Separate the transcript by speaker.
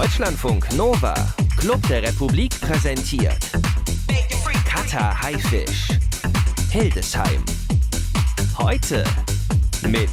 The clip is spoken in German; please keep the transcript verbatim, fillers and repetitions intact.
Speaker 1: Deutschlandfunk Nova, Club der Republik präsentiert Katar Haifisch, Hildesheim. Heute mit